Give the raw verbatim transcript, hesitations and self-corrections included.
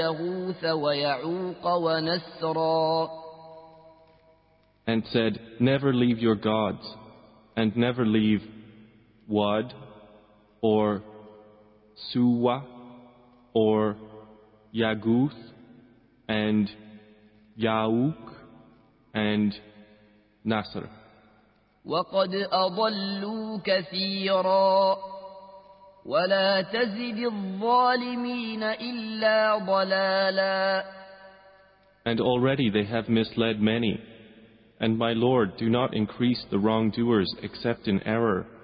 يغوث ويعوق ونسرا. And said, never leave your gods, and never leave Wad, or Suwa, or Yaguth, and Ya'uq, and Nasr. وقد أضلوا كثيرا ولا تزد الظالمين إلا ضلالا. And already they have misled many, and my Lord, do not increase the wrongdoers except in error.